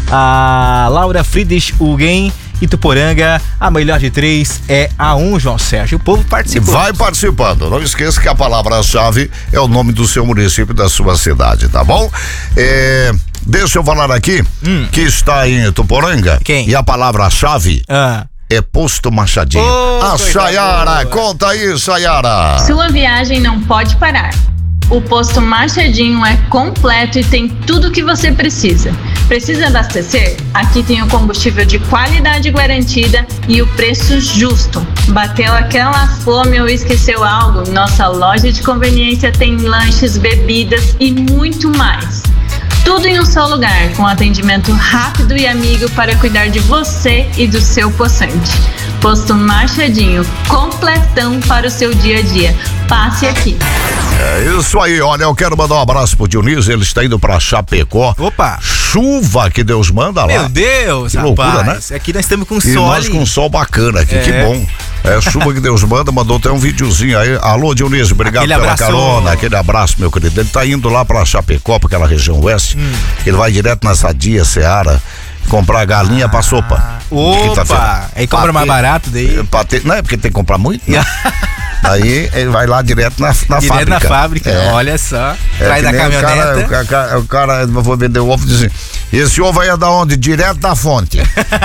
A Laura Friedrich Ugen, Ituporanga, a melhor de 3 é a 1, João Sérgio. O povo participou. Vai participando. Não esqueça que a palavra-chave é o nome do seu município, da sua cidade, tá bom? Deixa eu falar aqui que está em Ituporanga. Quem? E a palavra-chave é Posto Machadinho. A Chayara, conta aí, Chayara. Sua viagem não pode parar. O Posto Machadinho é completo e tem tudo o que você precisa. Precisa abastecer? Aqui tem o combustível de qualidade garantida e o preço justo. Bateu aquela fome ou esqueceu algo? Nossa loja de conveniência tem lanches, bebidas e muito mais. Tudo em um só lugar, com atendimento rápido e amigo para cuidar de você e do seu possante. Posto Machadinho, completão para o seu dia a dia. Passe aqui. É isso aí, olha, eu quero mandar um abraço pro Dionísio, ele está indo pra Chapecó. Opa! Chuva que Deus manda lá. Meu Deus, que rapaz, loucura, né? Aqui nós estamos com E sol. nós com sol bacana aqui, que bom. Chuva que Deus manda, mandou até um videozinho aí. Alô, Dionísio, obrigado Aquele pela abraço. carona, aquele abraço, meu querido. Ele tá indo lá pra Chapecó, pra aquela região oeste. Ele vai direto na Sadia, Seara, comprar galinha pra sopa. Opa! Aí compra mais barato daí. Não é porque tem que comprar muito, né? Aí ele vai lá direto na Direto fábrica. na fábrica, olha só. Traz da caminhoneta. O cara, eu vou vender o ovo e diz assim, esse ovo aí é da onde? Direto da fonte.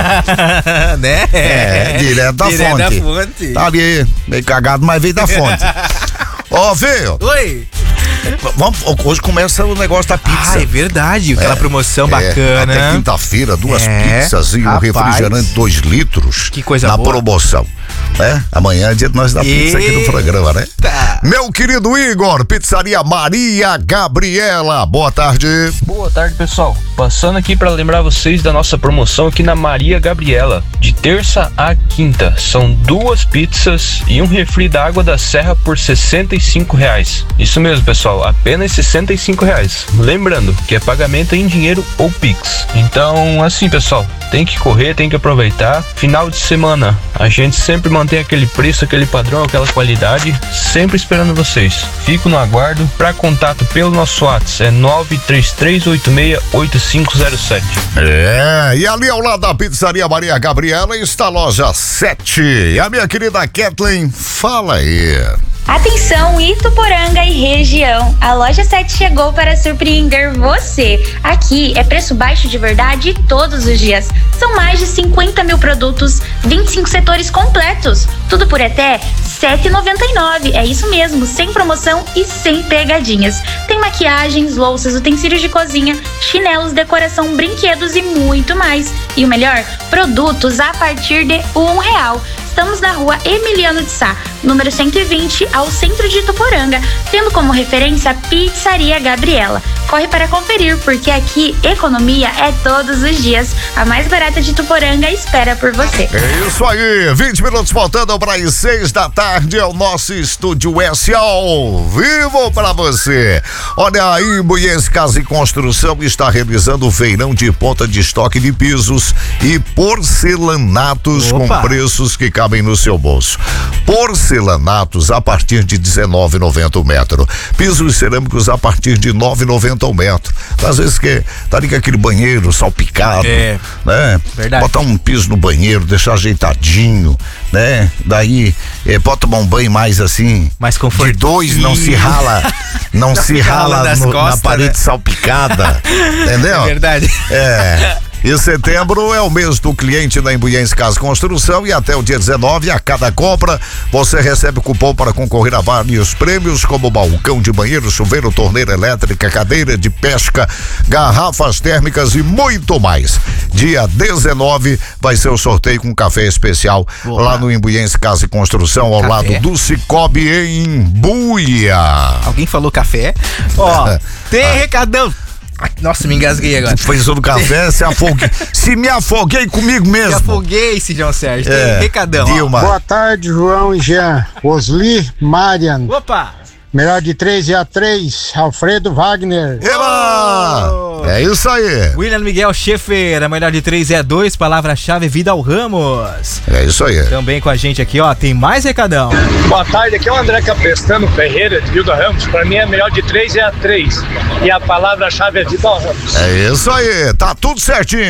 Né? Direto da fonte. Tá ali, meio cagado, mas veio da fonte. Ó, filho. Oi. Hoje começa o negócio da pizza. Ah, é verdade, aquela promoção bacana. Até quinta-feira, 2 pizzas e um refrigerante 2 litros. Que coisa na boa. Promoção. Amanhã é dia de nós dar pizza aqui no programa, né? Meu querido Igor, Pizzaria Maria Gabriela, boa tarde. Boa tarde, pessoal. Passando aqui para lembrar vocês da nossa promoção aqui na Maria Gabriela. De terça a quinta, são 2 pizzas e um refri da Água da Serra por R$65. Isso mesmo, pessoal, apenas R$65. Lembrando que é pagamento em dinheiro ou Pix. Então, assim, pessoal, tem que correr, tem que aproveitar. Final de semana, a gente sempre mantém aquele preço, aquele padrão, aquela qualidade, sempre esperando vocês. Fico no aguardo. Para contato pelo nosso WhatsApp é 933868507. E ali ao lado da Pizzaria Maria Gabriela está a loja 7. E a minha querida Kathleen, fala aí. Atenção, Ituporanga e região, a loja 7 chegou para surpreender você. Aqui é preço baixo de verdade todos os dias. São mais de 50 mil produtos, 25 setores completos, tudo por até R$7,99. É isso mesmo, sem promoção e sem pegadinhas. Tem maquiagens, louças, utensílios de cozinha, chinelos, decoração, brinquedos e muito mais. E o melhor, produtos a partir de R$1. Estamos na rua Emiliano de Sá, número 120, ao centro de Ituporanga, tendo como referência a Pizzaria Gabriela. Corre para conferir, porque aqui economia é todos os dias. A mais barata de Ituporanga espera por você. É isso aí, 20 minutos faltando para as 6 da tarde, é o nosso Estúdio S ao vivo para você. Olha, a Imbuiense Casa e Construção está realizando o feirão de ponta de estoque de pisos e porcelanatos com preços que cabem no seu bolso. Porcelanatos a partir de R$19,90 o metro. Pisos cerâmicos a partir de R$9,90 o metro. Às vezes que tá ali com aquele banheiro salpicado, né? Verdade. Botar um piso no banheiro, deixar ajeitadinho, né? Daí pode tomar um banho mais assim, mais confortável. De 2, não se rala, não se rala costas, na parede salpicada, entendeu? É verdade. E setembro é o mês do cliente da Imbuiense Casa e Construção e até o dia 19, a cada compra, você recebe o cupom para concorrer a vários prêmios, como balcão de banheiro, chuveiro, torneira elétrica, cadeira de pesca, garrafas térmicas e muito mais. Dia 19 vai ser o sorteio com café especial lá no Imbuiense Casa e Construção, ao lado do Cicobi em Imbuia. Alguém falou café? Tem recadão. Nossa, me engasguei agora. Fez sobre café, se me afoguei comigo mesmo. Me afoguei, João Sérgio. Tem recadão. Dilma. Boa tarde, João e Jean. Osli, Marian. Opa! Melhor de 3 e a 3, Alfredo Wagner. Eba! É isso aí. William Miguel Schaefer, a melhor de 3 e a 2, palavra-chave Vidal Ramos. É isso aí. Também com a gente aqui, tem mais recadão. Boa tarde, aqui é o André Caprestano Ferreira, de Vidal Ramos. Pra mim a melhor de 3 é a 3. E a palavra-chave é Vidal Ramos. É isso aí, tá tudo certinho.